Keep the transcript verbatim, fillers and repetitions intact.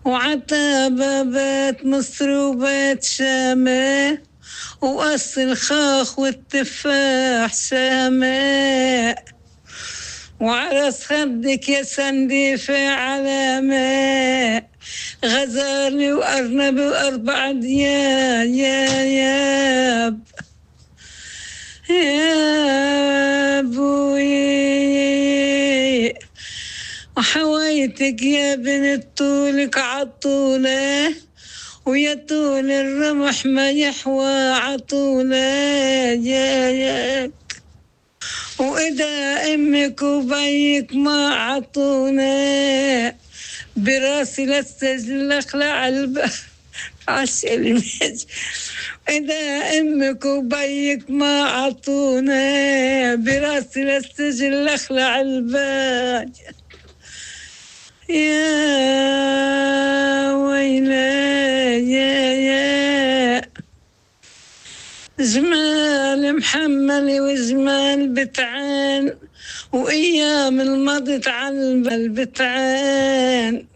وعتابة بات مصر وبات شامة، وقص الخاخ والتفاح سامة، وعرس خدك يا سنديفة علامة، غزالي وأرنب وأربع دياب يا ياب يا بوي، وحويتك يا بنت طولك عطولة، ويا طول الرمح ما يحوى عطولة يا يا، وإذا أمك وبيك ما عطونا، براسي للسجن اخلع الباب عالشلمج. إذا أمك وبيك ما عطونا، براسي للسجن اخلع الباب. يا ويلي يا يا، جمال محمل وجمال بتعان، وأيام المضت على البتعان.